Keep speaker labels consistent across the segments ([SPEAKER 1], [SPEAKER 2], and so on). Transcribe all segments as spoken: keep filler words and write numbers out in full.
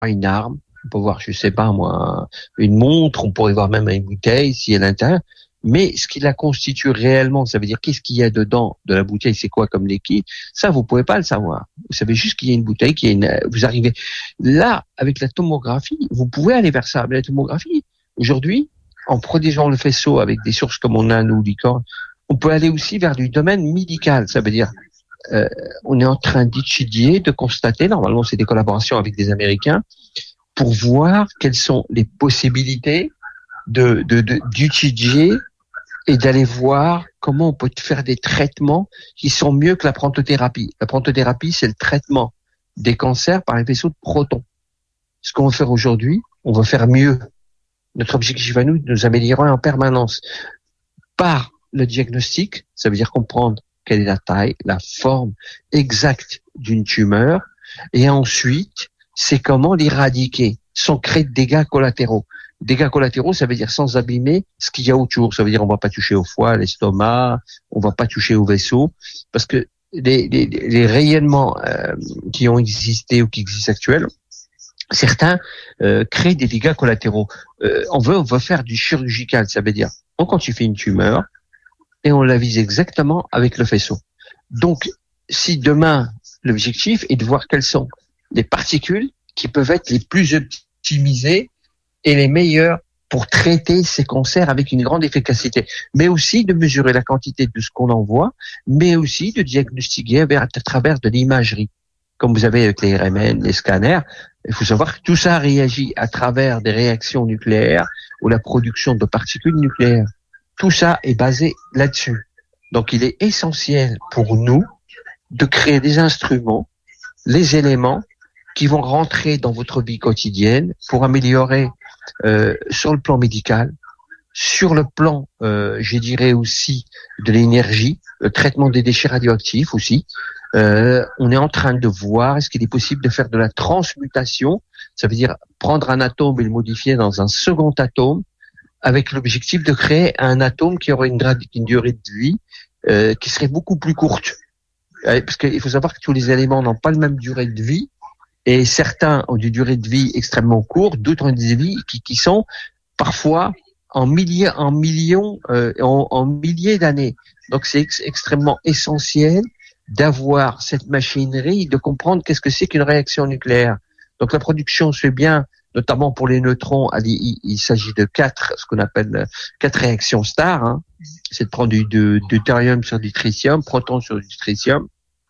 [SPEAKER 1] une arme, on peut voir, je sais pas moi, une montre, on pourrait voir même une bouteille si elle est à l'intérieur. Mais ce qui la constitue réellement, ça veut dire qu'est-ce qu'il y a dedans de la bouteille, c'est quoi comme liquide, ça vous pouvez pas le savoir. Vous savez juste qu'il y a une bouteille, qu'il y a une, vous arrivez là avec la tomographie, vous pouvez aller vers ça. Mais la tomographie, aujourd'hui, en protégeant le faisceau avec des sources comme on a nous, l'I-Corps, on peut aller aussi vers du domaine médical. Ça veut dire, euh, on est en train d'étudier, de constater, normalement c'est des collaborations avec des Américains, pour voir quelles sont les possibilités de, de, de d'étudier et d'aller voir comment on peut faire des traitements qui sont mieux que la prantothérapie. La prantothérapie, c'est le traitement des cancers par un faisceau de protons. Ce qu'on va faire aujourd'hui, on va faire mieux. Notre objectif à nous, de nous améliorer en permanence par le diagnostic. Ça veut dire comprendre quelle est la taille, la forme exacte d'une tumeur, et ensuite, c'est comment l'éradiquer sans créer de dégâts collatéraux. Dégâts collatéraux, ça veut dire sans abîmer ce qu'il y a autour. Ça veut dire on va pas toucher au foie, à l'estomac, on va pas toucher au vaisseau, parce que les, les, les rayonnements euh, qui ont existé ou qui existent actuellement, certains euh, créent des dégâts collatéraux. Euh, on veut, on veut faire du chirurgical, ça veut dire on quantifie une tumeur et on la vise exactement avec le faisceau. Donc, si demain l'objectif est de voir quelles sont les particules qui peuvent être les plus optimisées et les meilleures pour traiter ces cancers avec une grande efficacité, mais aussi de mesurer la quantité de ce qu'on envoie, mais aussi de diagnostiquer à travers de l'imagerie, comme vous avez avec les R M N, les scanners. Il faut savoir que tout ça réagit à travers des réactions nucléaires ou la production de particules nucléaires. Tout ça est basé là-dessus. Donc il est essentiel pour nous de créer des instruments, les éléments qui vont rentrer dans votre vie quotidienne pour améliorer euh, sur le plan médical, sur le plan, euh, je dirais aussi, de l'énergie, le traitement des déchets radioactifs aussi. Euh, on est en train de voir est-ce qu'il est possible de faire de la transmutation, ça veut dire prendre un atome et le modifier dans un second atome, avec l'objectif de créer un atome qui aurait une, une durée de vie euh, qui serait beaucoup plus courte. Parce qu'il faut savoir que tous les éléments n'ont pas la même durée de vie, et certains ont une durée de vie extrêmement courte, d'autres ont des vies qui, qui sont parfois en milliers, en millions, euh, en, en milliers d'années. Donc c'est ex- extrêmement essentiel d'avoir cette machinerie, de comprendre qu'est-ce que c'est qu'une réaction nucléaire. Donc la production se fait bien, notamment pour les neutrons. Il, il s'agit de quatre, ce qu'on appelle quatre réactions stars. Hein. C'est de prendre du, de, du deutérium sur du tritium, proton sur du tritium.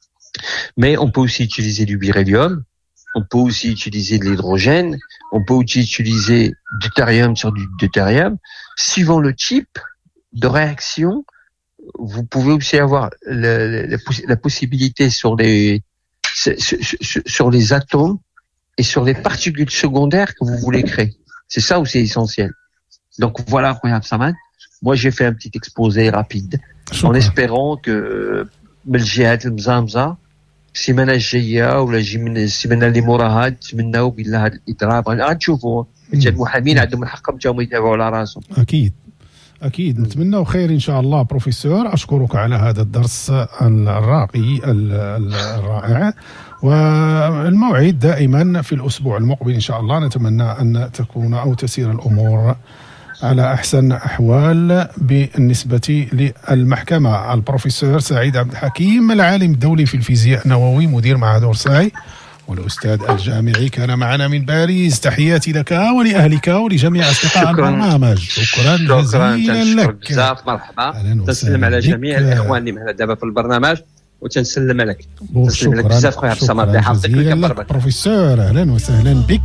[SPEAKER 1] Mais on peut aussi utiliser du beryllium. On peut aussi utiliser de l'hydrogène, on peut aussi utiliser du deutérium sur du deutérium. Suivant le type de réaction, vous pouvez aussi avoir le, la, la possibilité sur les sur, sur les atomes et sur les particules secondaires que vous voulez créer. C'est ça où c'est essentiel. Donc voilà, Khoya Samad. Moi, j'ai fait un petit exposé rapide, en espérant que بالجهات المزامزة السيمانة الجاية ولا السيمانة اللي موراها نتمناو بالله هذا الإضراب غنشوفوا المحامين عندهم الحق باش يتابعوا على راسهم.
[SPEAKER 2] أكيد أكيد نتمنى خير إن شاء الله. بروفيسور أشكرك على هذا الدرس الراقي الرائع، والموعد دائما في الأسبوع المقبل إن شاء الله. نتمنى أن تكون أو تسير الأمور على أحسن أحوال بالنسبة للمحكمة. البروفيسور سعيد عبد الحكيم العالم الدولي في الفيزياء النووي مدير معهد أورساي والأستاذ الجامعي كان معنا من باريس. تحياتي لك ولأهلك ولجميع أصدقاء البرنامج. شكرا جزيلا لك.
[SPEAKER 1] بزاف مرحبا. تسلم على جميع الإخوان اللي معنا دابا في البرنامج وتنسلم عليك.
[SPEAKER 2] تسلم لك بزاف خويا عبد الصمد. بروفيسور أهلا وسهلا بك.